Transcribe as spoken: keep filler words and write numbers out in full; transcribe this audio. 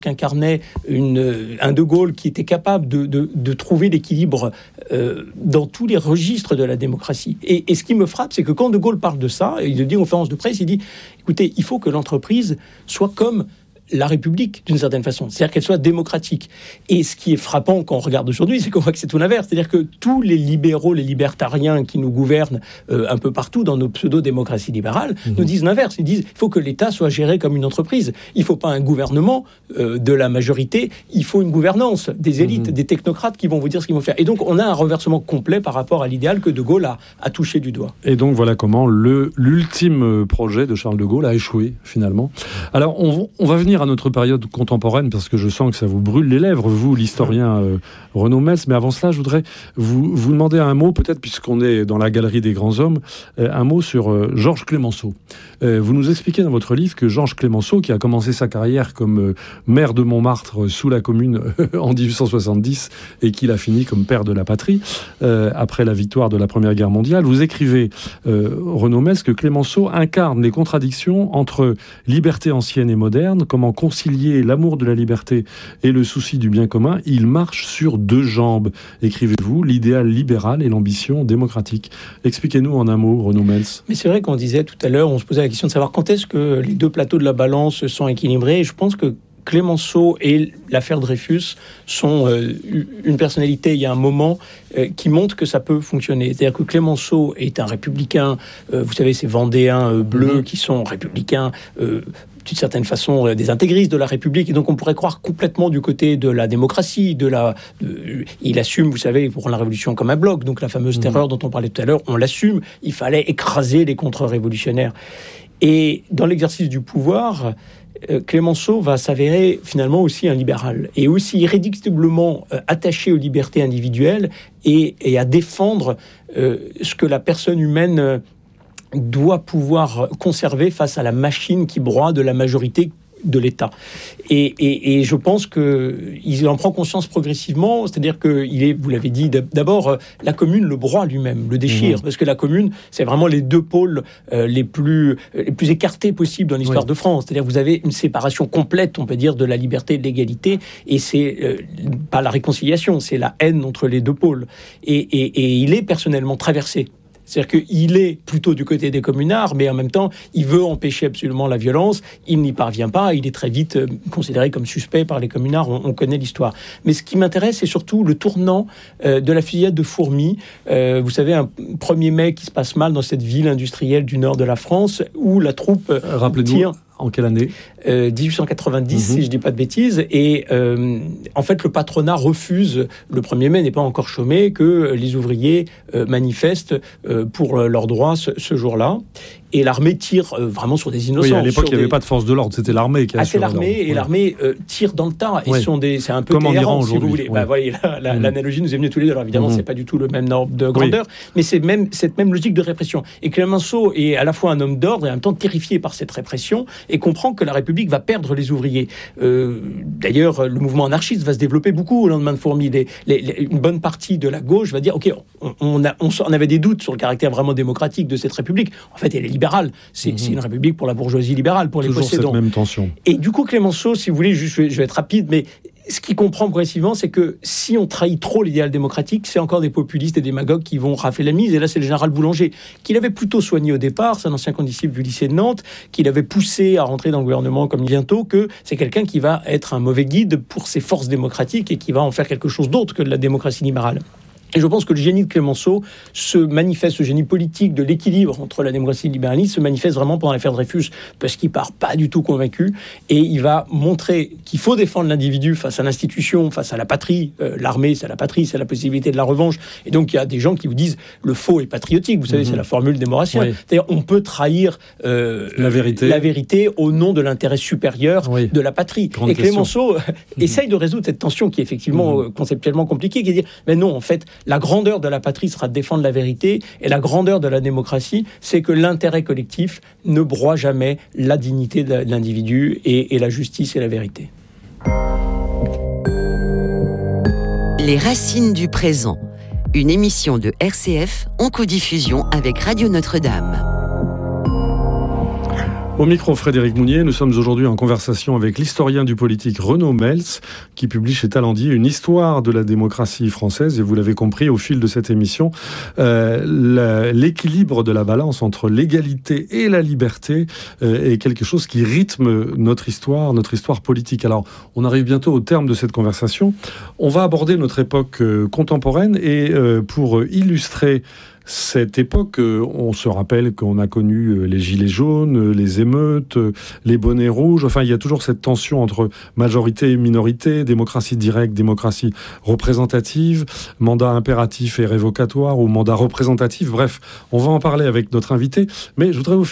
qu'incarnait une, un De Gaulle qui était capable de, de, de trouver l'équilibre euh, dans tous les registres de la démocratie. Et, et ce qui me frappe, c'est que quand De Gaulle parle de ça, il le dit en conférence de presse, il dit, écoutez, il faut que l'entreprise soit comme la République, d'une certaine façon, c'est-à-dire qu'elle soit démocratique. Et ce qui est frappant quand on regarde aujourd'hui, c'est qu'on voit que c'est tout l'inverse, c'est-à-dire que tous les libéraux, les libertariens qui nous gouvernent euh, un peu partout dans nos pseudo-démocraties libérales, mmh. nous disent l'inverse. Ils disent il faut que l'État soit géré comme une entreprise. Il ne faut pas un gouvernement euh, de la majorité, il faut une gouvernance des élites, mmh. des technocrates qui vont vous dire ce qu'ils vont faire. Et donc, on a un renversement complet par rapport à l'idéal que De Gaulle a, a touché du doigt. Et donc, voilà comment le, l'ultime projet de Charles de Gaulle a échoué, finalement. Alors, on, on va venir à notre période contemporaine, parce que je sens que ça vous brûle les lèvres, vous, l'historien euh, Renaud Mels. Mais avant cela, je voudrais vous, vous demander un mot, peut-être, puisqu'on est dans la galerie des grands hommes, euh, un mot sur euh, Georges Clemenceau. Euh, vous nous expliquez dans votre livre que Georges Clemenceau, qui a commencé sa carrière comme euh, maire de Montmartre euh, sous la Commune euh, en dix-huit cent soixante-dix, et qu'il a fini comme père de la patrie, euh, après la victoire de la Première Guerre mondiale, vous écrivez, euh, Renaud Mels, que Clemenceau incarne les contradictions entre liberté ancienne et moderne, comment concilier l'amour de la liberté et le souci du bien commun. Il marche sur deux jambes, écrivez-vous, l'idéal libéral et l'ambition démocratique. Expliquez-nous en un mot, Renaud Mels. Mais c'est vrai qu'on disait tout à l'heure, on se posait la question de savoir quand est-ce que les deux plateaux de la balance sont équilibrés. Et je pense que Clemenceau et l'affaire Dreyfus sont euh, une personnalité, il y a un moment, euh, qui montre que ça peut fonctionner. C'est-à-dire que Clemenceau est un républicain, euh, vous savez, ces Vendéens euh, bleus mmh. qui sont républicains, euh, d'une certaine façon, euh, des intégristes de la République, et donc on pourrait croire complètement du côté de la démocratie, de la... De, il assume, vous savez, pour la Révolution comme un bloc, donc la fameuse mmh. terreur dont on parlait tout à l'heure, on l'assume, il fallait écraser les contre-révolutionnaires. Et dans l'exercice du pouvoir, Clemenceau va s'avérer finalement aussi un libéral et aussi irréductiblement attaché aux libertés individuelles et, et à défendre euh, ce que la personne humaine doit pouvoir conserver face à la machine qui broie de la majorité de l'État. Et, et, et je pense qu'il en prend conscience progressivement, c'est-à-dire qu'il est, vous l'avez dit, d'abord, la commune le broie lui-même, le déchire, mmh. parce que la commune, c'est vraiment les deux pôles euh, les, plus, les plus écartés possibles dans l'histoire oui. de France. C'est-à-dire que vous avez une séparation complète, on peut dire, de la liberté et de l'égalité, et c'est euh, pas la réconciliation, c'est la haine entre les deux pôles. Et, et, et il est personnellement traversé. C'est-à-dire qu'il est plutôt du côté des communards, mais en même temps, il veut empêcher absolument la violence. Il n'y parvient pas. Il est très vite considéré comme suspect par les communards. On, on connaît l'histoire. Mais ce qui m'intéresse, c'est surtout le tournant euh, de la fusillade de Fourmies. Euh, vous savez, un premier mai qui se passe mal dans cette ville industrielle du nord de la France, où la troupe euh, Rappelez-nous. tire... En quelle année ? euh, dix-huit cent quatre-vingt-dix, mm-hmm. si je ne dis pas de bêtises. Et euh, en fait, le patronat refuse, le premier mai n'est pas encore chômé, que les ouvriers euh, manifestent euh, pour leurs droits ce, ce jour-là. Et l'armée tire euh, vraiment sur des innocents. Oui, à l'époque, il n'y avait des... pas de force de l'ordre, c'était l'armée qui a ah, c'est l'armée, et ouais. l'armée euh, tire dans le tas. Et ouais. sont des, c'est un peu comme en Iran si vous voulez. Ouais. Bah, voyez, là, la, mmh. l'analogie nous est venue tous les deux. Alors évidemment, mmh. c'est pas du tout le même ordre de grandeur, oui. mais c'est même cette même logique de répression. Et Clemenceau est à la fois un homme d'ordre et en même temps terrifié par cette répression et comprend que la République va perdre les ouvriers. Euh, d'ailleurs, le mouvement anarchiste va se développer beaucoup au lendemain de Fourmies. Les, les, les, une bonne partie de la gauche va dire, ok, on, on, a, on, on avait des doutes sur le caractère vraiment démocratique de cette République. En fait, elle est libérale. C'est, mmh. c'est une République pour la bourgeoisie libérale, pour Toujours les possédants. Cette même tension. Et du coup, Clemenceau, si vous voulez, je vais, je vais être rapide, mais ce qu'il comprend progressivement, c'est que si on trahit trop l'idéal démocratique, c'est encore des populistes et des démagogues qui vont rafler la mise. Et là, c'est le général Boulanger, qu'il avait plutôt soigné au départ, c'est un ancien condisciple du lycée de Nantes, qu'il avait poussé à rentrer dans le gouvernement comme bientôt, que c'est quelqu'un qui va être un mauvais guide pour ses forces démocratiques et qui va en faire quelque chose d'autre que de la démocratie libérale. Et je pense que le génie de Clemenceau se manifeste, ce génie politique de l'équilibre entre la démocratie et le libéralisme se manifeste vraiment pendant l'affaire Dreyfus, parce qu'il part pas du tout convaincu, et il va montrer qu'il faut défendre l'individu face à l'institution, face à la patrie. Euh, l'armée, c'est la patrie, c'est la possibilité de la revanche. Et donc, il y a des gens qui vous disent le faux est patriotique. Vous savez, mmh. c'est la formule des Maurassiens. Oui. C'est-à-dire, on peut trahir euh, la, vérité. la vérité au nom de l'intérêt supérieur oui. de la patrie. Grande et Clemenceau mmh. essaye de résoudre cette tension qui est effectivement mmh. conceptuellement compliquée, qui est de dire, mais non, en fait, la grandeur de la patrie sera de défendre la vérité, et la grandeur de la démocratie, c'est que l'intérêt collectif ne broie jamais la dignité de l'individu et, et la justice et la vérité. Les racines du présent, une émission de R C F en codiffusion avec Radio Notre-Dame. Au micro, Frédéric Mounier, nous sommes aujourd'hui en conversation avec l'historien du politique Renaud Mels, qui publie chez Talendier une histoire de la démocratie française. Et vous l'avez compris au fil de cette émission, euh, la, l'équilibre de la balance entre l'égalité et la liberté euh, est quelque chose qui rythme notre histoire, notre histoire politique. Alors, on arrive bientôt au terme de cette conversation. On va aborder notre époque euh, contemporaine et euh, pour illustrer cette époque, on se rappelle qu'on a connu les gilets jaunes, les émeutes, les bonnets rouges. Enfin, il y a toujours cette tension entre majorité et minorité, démocratie directe, démocratie représentative, mandat impératif et révocatoire ou mandat représentatif. Bref, on va en parler avec notre invité. Mais je voudrais vous faire